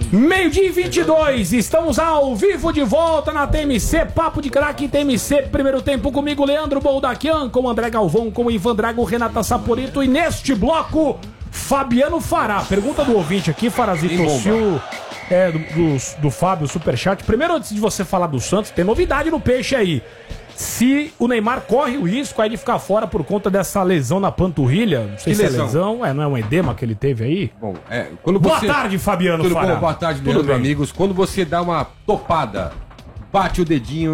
Meio-dia e 22, estamos ao vivo de volta na TMC, Papo de Craque TMC, primeiro tempo comigo, Leandro Boldaquian, com André Galvão, com Ivan Drago, Renata Saporito e neste bloco, Fabiano Fará. Pergunta do ouvinte aqui, Farazito, se o... do Fábio Superchat. Primeiro, antes de você falar do Santos, tem novidade no peixe aí. Se o Neymar corre o risco aí de ficar fora por conta dessa lesão na panturrilha, não sei se é lesão, não é um edema que ele teve aí? Bom, boa tarde, Fabiano Fará. Boa tarde, meus amigos. Quando você dá uma topada, bate o dedinho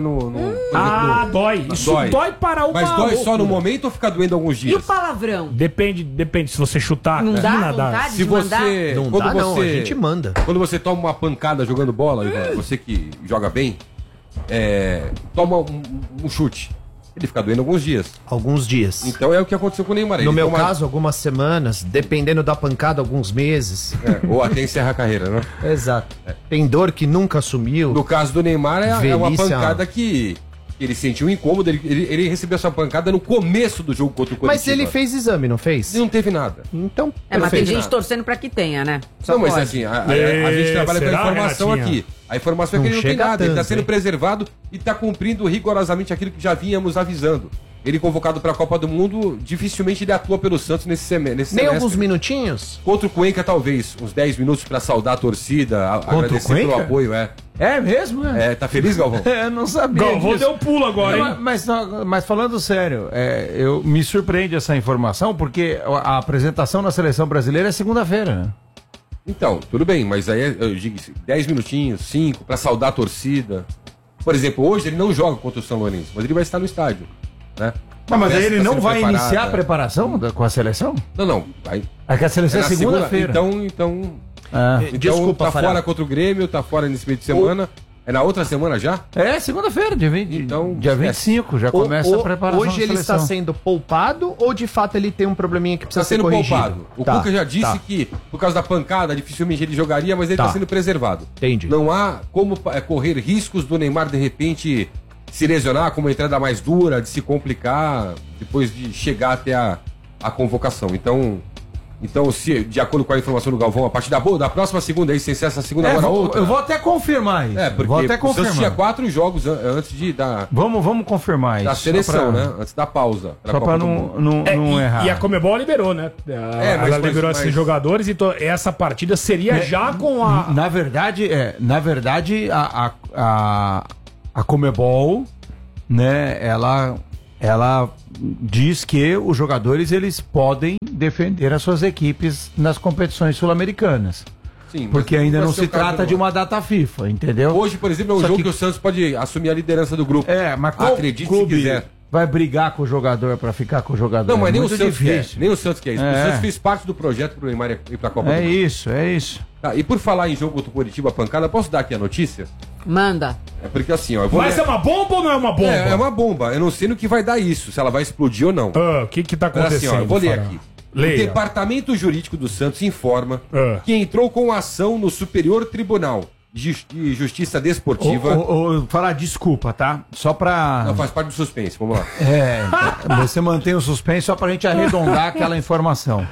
dói. Isso dói para uma... Mas dói só no momento ou fica doendo alguns dias? E o palavrão? Depende se você chutar. Não dá vontade de mandar? Não, a gente manda. Quando você toma uma pancada jogando bola, você que joga bem, toma um chute. Ele fica doendo alguns dias. Alguns dias. Então é o que aconteceu com o Neymar. No meu caso, algumas semanas, dependendo da pancada, alguns meses. Ou até encerrar a carreira, né? Exato. Tem dor que nunca sumiu. No caso do Neymar, é uma pancada que ele sentiu um incômodo. Ele recebeu essa pancada no começo do jogo contra o Corinthians. Mas ele fez exame, não fez? Ele não teve nada. Então, mas tem gente torcendo pra que tenha, né? Só não, mas assim, a gente trabalha com a informação aqui. A informação é que ele não tem nada, ele está sendo preservado e está cumprindo rigorosamente aquilo que já vínhamos avisando. Ele convocado para a Copa do Mundo, dificilmente ele atua pelo Santos nesse semestre. Nem alguns minutinhos? Contra o Cuenca, talvez. Uns 10 minutos para saudar a torcida, agradecer pelo apoio, É mesmo, tá feliz, Galvão? Eu não sabia. Galvão deu pulo agora, hein? Mas falando sério, me surpreende essa informação, porque a apresentação na seleção brasileira é segunda-feira, né? Então, tudo bem, mas aí eu digo 10 minutinhos, 5, para saudar a torcida. Por exemplo, hoje ele não joga contra o São Lourenço, mas ele vai estar no estádio, né? Mas aí ele não vai iniciar a preparação com a seleção? Não. Vai. É que a seleção é segunda-feira. Então, desculpa, tá fora contra o Grêmio, tá fora nesse meio de semana. É na outra semana já? É, segunda-feira, dia 20. Então, dia 25, já começa a preparação. Hoje ele está sendo poupado ou de fato ele tem um probleminha que precisa ser corrigido? Está sendo poupado. O Cuca já disse que, por causa da pancada, dificilmente ele jogaria, mas ele está sendo preservado. Entendi. Não há como correr riscos do Neymar, de repente, se lesionar com uma entrada mais dura, de se complicar, depois de chegar até a convocação. Então, se, de acordo com a informação do Galvão, a partir da próxima segunda, aí, sem ser essa segunda, agora outra. Eu vou até confirmar isso. Porque o Santos tinha 4 jogos antes da... Vamos confirmar isso. Da seleção, né? Antes da pausa. Só pra não errar. E a Comebol liberou, né? Ela liberou esses jogadores, então essa partida seria já com a... Na verdade, a Comebol, né, ela diz que os jogadores eles podem defender as suas equipes nas competições sul-americanas. Sim, porque ainda não se trata de uma data FIFA, entendeu? Hoje, por exemplo, é um jogo que o Santos pode assumir a liderança do grupo. Mas qual acredite se quiser. Vai brigar com o jogador pra ficar com o jogador? Não, mas nem o Santos quer. Nem o Santos quer isso. O Santos fez parte do projeto pro Neymar ir pra Copa do Mundo. É isso. Tá, e por falar em jogo contra o Curitiba, pancada, posso dar aqui a notícia? Manda. É porque assim, ó... Mas é uma bomba ou não é uma bomba? É uma bomba. Eu não sei no que vai dar isso, se ela vai explodir ou não. O que tá acontecendo? Mas assim, ó, eu vou ler aqui. Leia. O Departamento Jurídico do Santos informa que entrou com ação no Superior Tribunal de Justiça Desportiva. Falar desculpa, tá? Só pra... Não, faz parte do suspense, vamos lá. Você mantém o suspense só pra gente arredondar aquela informação.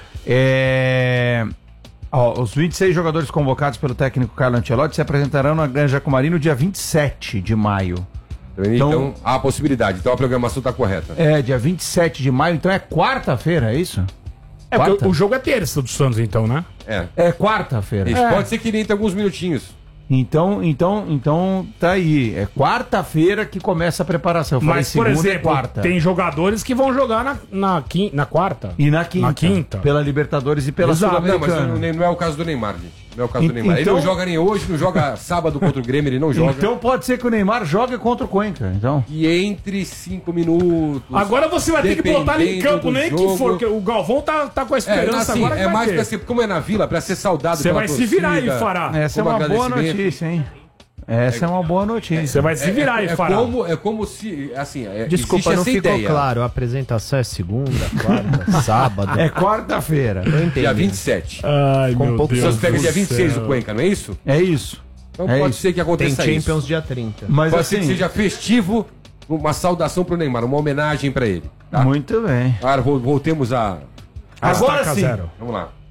Os 26 jogadores convocados pelo técnico Carlo Ancelotti se apresentarão na Granja Comari no dia 27 de maio. Então, há a possibilidade. Então a programação está correta. Dia 27 de maio. Então é quarta-feira, é isso? Porque o jogo é terça do Santos, então, né? É quarta-feira. Pode ser que ele entre alguns minutinhos. Então tá aí. É quarta-feira que começa a preparação. Mas, por exemplo, tem jogadores que vão jogar na quarta. E na quinta. Pela Libertadores e pela Sul-Americana. Mas não é o caso do Neymar, gente. Não é o caso do Neymar. Ele não joga nem hoje, não joga sábado contra o Grêmio, ele não joga. Então pode ser que o Neymar jogue contra o Cuenca, então. E entre 5 minutos. Agora você vai ter que botar ele em campo, nem que for, porque o Galvão tá com a esperança assim, agora. É mais pra ser, como é na Vila, pra ser saudado. Você vai se virar aí, Fará. Essa é uma boa notícia, hein? Essa é uma boa notícia. Você vai se virar aí, Fará. É como se, assim... Desculpa, não ficou ideia. Claro. A apresentação é segunda, quarta, sábado. É quarta-feira. Dia 27. Ai, com meu Deus. Você pega dia 26 do Cuenca, não é isso? É isso. Então pode ser que aconteça isso. Tem isso. Champions dia 30. Mas pode assim, ser que seja festivo, uma saudação pro Neymar, uma homenagem pra ele. Tá? Muito bem. Agora voltemos a... Agora sim. Vamos lá.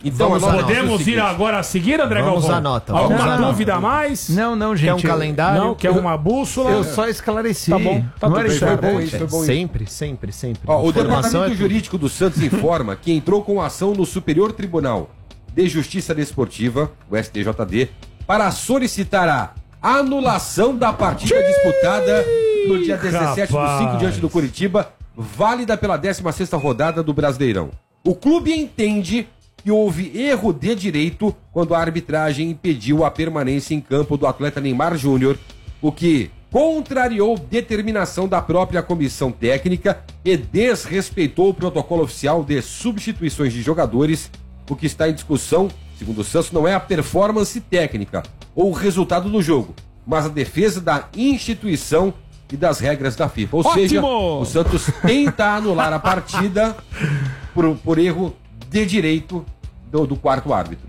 Então, podemos ir agora a seguir, André Galvão? Vamos à nota. Alguma dúvida a mais? Não, gente. Quer um calendário? Não, quer uma bússola? Eu só esclareci. Tá bom, tá não tudo era bem, isso, foi né? bom isso, foi bom isso. Sempre. Ó, o Informação Departamento Jurídico do Santos informa que entrou com ação no Superior Tribunal de Justiça Desportiva, o STJD, para solicitar a anulação da partida disputada no dia 17/5 diante do Curitiba, válida pela 16ª rodada do Brasileirão. O clube entende que houve erro de direito quando a arbitragem impediu a permanência em campo do atleta Neymar Júnior, o que contrariou determinação da própria comissão técnica e desrespeitou o protocolo oficial de substituições de jogadores. O que está em discussão, segundo o Santos, não é a performance técnica ou o resultado do jogo, mas a defesa da instituição e das regras da FIFA. Ou seja, o Santos tenta anular a partida por erro de direito do quarto árbitro.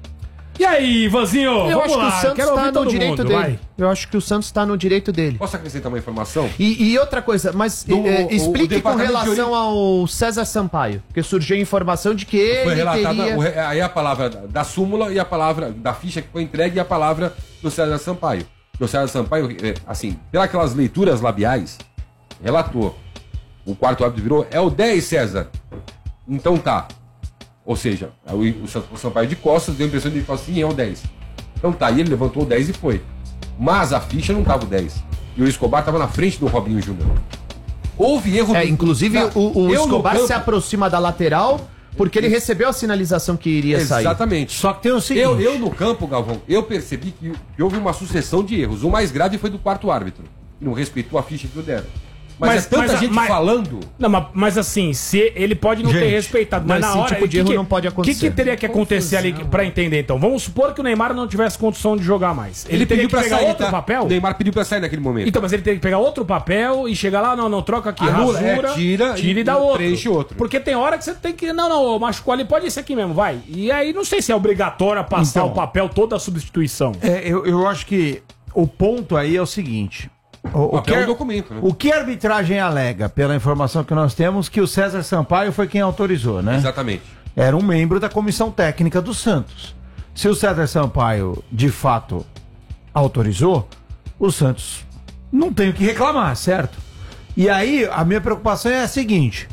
E aí, Ivanzinho? Eu Vamos acho lá, que o Santos quero está ouvir no todo direito mundo, dele. vai. Eu acho que o Santos está no direito dele. Posso acrescentar uma informação? E outra coisa, mas explique com relação ao César Sampaio, porque surgiu a informação de que ele Foi relatada teria... aí a palavra da súmula e a palavra da ficha que foi entregue e a palavra do César Sampaio. O César Sampaio, assim, pelas leituras labiais, relatou. O quarto árbitro virou, é o 10, César. Então tá. Ou seja, o Sampaio de costas deu a impressão de que assim, é o 10. Então tá, e ele levantou o 10 e foi. Mas a ficha não tava o 10. E o Escobar tava na frente do Robinho Júnior. Houve erro... inclusive o Escobar se aproxima da lateral porque ele recebeu a sinalização que iria sair. Exatamente. Só que tem o seguinte... Eu no campo, Galvão, eu percebi que houve uma sucessão de erros. O mais grave foi do quarto árbitro, que não respeitou a ficha que o deram. Mas é tanta gente falando... Não, mas assim, se ele pode não ter respeitado, mas na esse hora... tipo de erro não pode O acontecer. que teria que acontecer ali pra entender, então? Vamos supor que o Neymar não tivesse condição de jogar mais. Ele teria que pegar outro papel? O Neymar pediu pra sair naquele momento. Então, mas ele teria que pegar outro papel e chegar lá, não, troca aqui, Anula, rasura, tira e dá outro. preenche outro. Porque tem hora que você tem que... Não, machucou ali, pode esse aqui mesmo, vai. E aí, não sei se é obrigatório passar Então, o papel, toda a substituição. Eu acho que o ponto aí é o seguinte... O que é um documento, né? O que a arbitragem alega, pela informação que nós temos, que o César Sampaio foi quem autorizou, né? Exatamente. Era um membro da comissão técnica do Santos. Se o César Sampaio, de fato, autorizou, o Santos não tem o que reclamar, certo? E aí, a minha preocupação é a seguinte: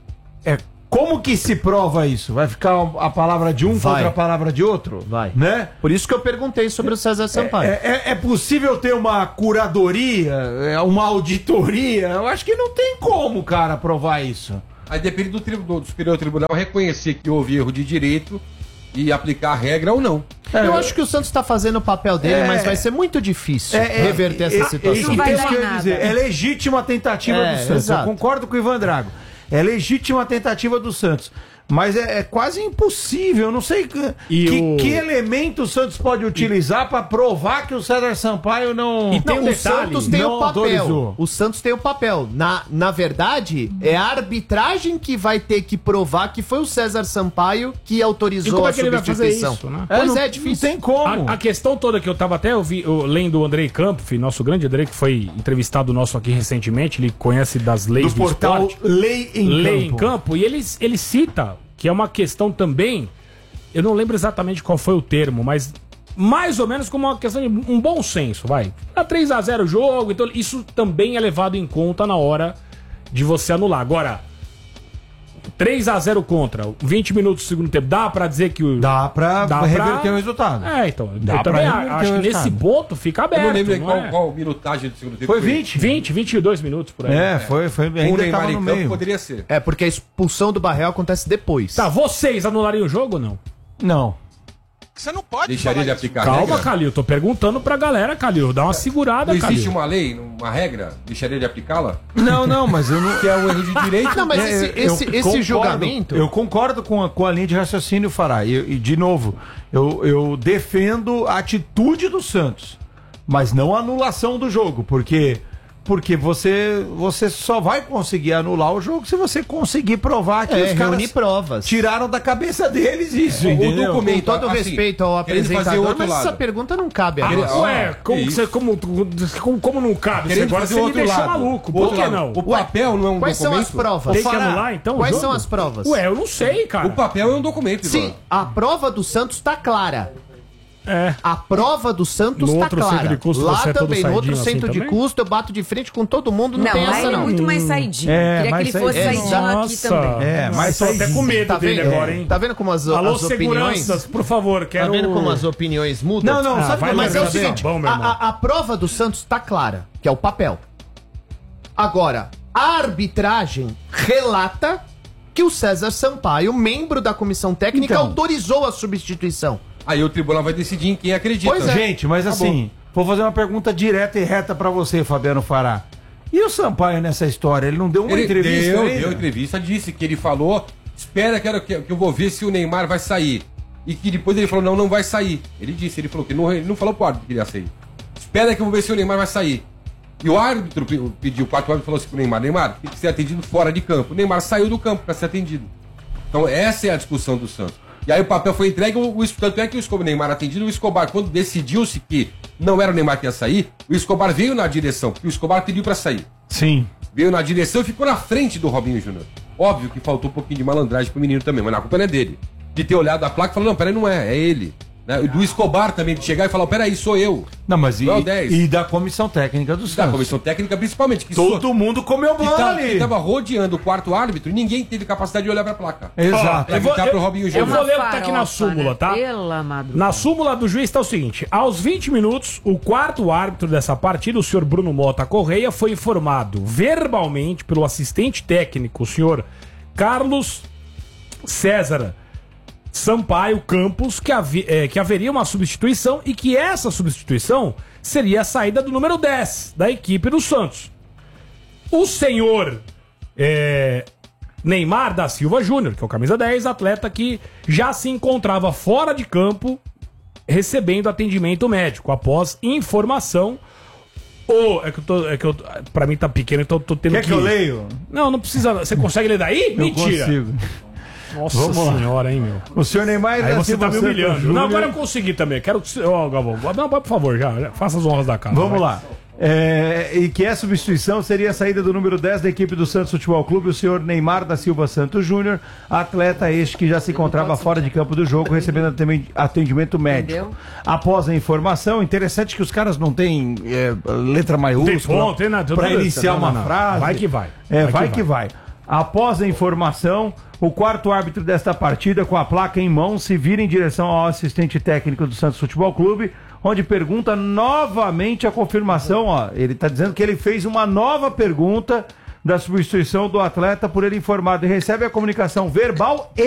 como que se prova isso? Vai ficar a palavra de um contra a palavra de outro? Vai. Né? Por isso que eu perguntei sobre o César Sampaio. É possível ter uma curadoria, uma auditoria? Eu acho que não tem como, cara, provar isso. Aí depende do Superior Tribunal reconhecer que houve erro de direito e aplicar a regra ou não. Eu acho que o Santos está fazendo o papel dele, mas vai ser muito difícil reverter essa situação. Não vai Isso dar que eu ia nada. dizer, é legítima a tentativa do Santos. Exato. Eu concordo com o Ivan Drago. É legítima a tentativa do Santos. Mas é quase impossível. Eu não sei que elemento o Santos pode utilizar para provar que o César Sampaio não. E tem um o detalhe, Santos tem não o papel. autorizou. O Santos tem o papel. Na verdade, é a arbitragem que vai ter que provar que foi o César Sampaio que E autorizou como a é que ele vai fazer substituição. isso, né? Pois não, é difícil. Não tem como. A questão toda que eu tava até lendo o Andrei Campos, nosso grande Andrei, que foi entrevistado nosso aqui recentemente, ele conhece das leis Do portal esporte. Lei em Campo. E ele cita que é uma questão também, eu não lembro exatamente qual foi o termo, mas mais ou menos como uma questão de um bom senso, vai. Tá 3-0 o jogo, então isso também é levado em conta na hora de você anular. Agora, 3-0 contra, 20 minutos do segundo tempo, dá pra dizer que o... Dá pra reverter o resultado. Então, Dá eu também pra reverter acho o que nesse resultado. ponto fica aberto. Eu não lembro não é? qual minutagem do segundo tempo. Foi 20? 22 minutos por aí. Foi Com o ainda Neymar tava em no campo meio. poderia ser. Porque a expulsão do Barreal acontece depois. Tá, vocês anulariam o jogo ou não? Não. Você não pode Deixaria falar de isso. aplicar a Calma, regra? Calil, tô perguntando pra galera, Calil. Dá uma segurada, Não existe Calil. uma lei, uma regra? Deixaria de aplicá-la? Não, mas eu não. Que é um erro de direito? Não, mas esse concordo, julgamento... Eu concordo com a linha de raciocínio, Fará. E de novo, eu defendo a atitude do Santos, mas não a anulação do jogo, porque Porque você só vai conseguir anular o jogo se você conseguir provar que os reunir caras provas. tiraram da cabeça deles isso, O entendeu? documento, Com todo assim, respeito ao querendo fazer apresentador, outro mas lado. essa pergunta não cabe a mim. Ué, como não cabe? Querendo Agora fazer você me outro deixou lado. maluco. O Por outro que lado. não? O papel não é um Quais são as documento? provas? Tem que anular, então, o Quais jogo? são as provas? Ué, eu não sei, cara. O papel é um documento, Ivan. Sim, a prova do Santos tá clara. É. A prova do Santos No tá outro centro clara. de custo Lá você é todo também, no outro saidinho centro assim de também? custo, eu bato de frente com todo mundo, não, tem lá essa ele é não. muito mais saidinho. É, Queria que mais ele fosse saidinho. saidinho aqui também. Mas tô até com medo Tá dele vendo? agora, hein? Tá vendo como as Alô, opiniões... seguranças, por favor, Tá quero... vendo como as opiniões mudam? Não, sabe vai o que eu Mas é quero o saber? seguinte, Bom, meu irmão. a prova do Santos tá clara, que é o papel. Agora, a arbitragem relata que o César Sampaio, membro da comissão técnica, Então. autorizou a substituição. Aí o tribunal vai decidir em quem acredita. Pois é. Gente, mas assim, vou fazer uma pergunta direta e reta pra você, Fabiano Fará. E o Sampaio nessa história? Ele não deu uma Ele entrevista ainda? deu entrevista, disse que ele falou, espera que eu vou ver se o Neymar vai sair. E que depois ele falou, não vai sair. Ele falou que ele não falou pro árbitro que ele ia sair. Espera que eu vou ver se o Neymar vai sair. E o árbitro pediu, o quarto árbitro falou assim pro Neymar tem que ser atendido fora de campo. O Neymar saiu do campo para ser atendido. Então essa é a discussão do Santos. E aí o papel foi entregue, tanto é que o Neymar atendido, o Escobar, quando decidiu-se que não era o Neymar que ia sair, o Escobar veio na direção, porque o Escobar pediu para sair. Sim. Veio na direção e ficou na frente do Robinho Júnior. Óbvio que faltou um pouquinho de malandragem pro menino também, mas a culpa não é dele. De ter olhado a placa e falou, não, peraí, não é ele. Né? Do Escobar também, de chegar e falar, peraí, sou eu. Não, mas Não é o 10. e da comissão técnica do Da Santos. comissão técnica, principalmente. Que Todo mundo comeu que bola ali. tava rodeando o quarto árbitro e ninguém teve capacidade de olhar pra placa. Exato. Pra evitar pro Robinho eu Júnior. vou ler o que tá aqui na súmula, tá? Pela madrugada. Na súmula do juiz está o seguinte: aos 20 minutos, o quarto árbitro dessa partida, o senhor Bruno Mota Correia, foi informado verbalmente pelo assistente técnico, o senhor Carlos César Sampaio Campos, que haveria uma substituição e que essa substituição seria a saída do número 10 da equipe do Santos. O senhor Neymar da Silva Júnior, que é o camisa 10, atleta que já se encontrava fora de campo recebendo atendimento médico após informação. Pra mim tá pequeno, então eu tô tendo Quer que eu leio? Não precisa. Você consegue ler daí? Mentira. Consigo. Nossa Vamos lá. senhora, hein, meu. O senhor Neymar Aí da você Silva tá me Santos humilhando. Júnior- Não, agora eu consegui também. Quero que. Ó, Galvão. Não, por favor, já faça as honras da casa. Vamos vai. lá. E que a substituição seria a saída do número 10 da equipe do Santos Futebol Clube, o senhor Neymar da Silva Santos Júnior, atleta este que já se encontrava fora de campo do jogo, recebendo atendimento médico. Entendeu? Após a informação, interessante que os caras não têm letra Tem maiúscula ponto, tem nada. para iniciar uma frase. Vai que vai. Vai que vai. Após a informação, o quarto árbitro desta partida, com a placa em mão, se vira em direção ao assistente técnico do Santos Futebol Clube, onde pergunta novamente a confirmação. Ele está dizendo que ele fez uma nova pergunta da substituição do atleta por ele informado e recebe a comunicação verbal e